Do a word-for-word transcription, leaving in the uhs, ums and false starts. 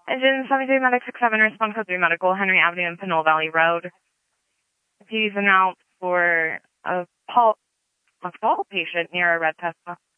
Engine seventy-two Medic six seven, respond code three Medical, Henry Avenue and Pinole Valley Road. He's an out for a, pul- a fall patient near a red Tesla.